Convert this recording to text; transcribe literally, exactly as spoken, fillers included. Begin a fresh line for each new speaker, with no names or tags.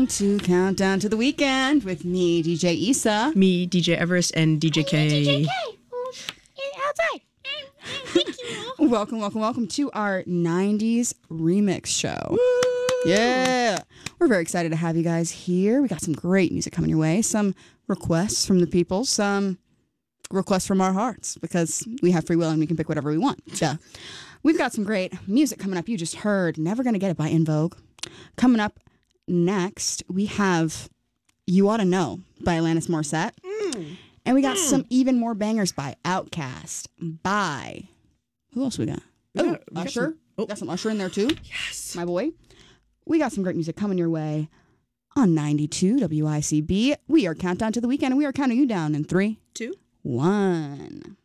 along to Countdown to the Weekend with me, D J Issa.
Me, D J Everest, and D J K.
D J K. Outside. Thank you.
Welcome, welcome, welcome to our nineties remix show. Woo! Yeah. We're very excited to have you guys here. We got some great music coming your way. Some requests from the people. Some requests from our hearts because we have free will and we can pick whatever we want. Yeah. We've got some great music coming up. You just heard Never Gonna Get It by In Vogue. Coming up next, we have You Oughta Know by Alanis Morissette. Mm. And we got mm. some even more bangers by Outkast. By... Who else we got? Oh,
yeah, we
Usher.
Got some, oh.
got some Usher in there too.
Yes.
My boy. We got some great music coming your way on ninety-two W I C B. We are Countdown to the Weekend, and we are counting you down in three,
two,
one.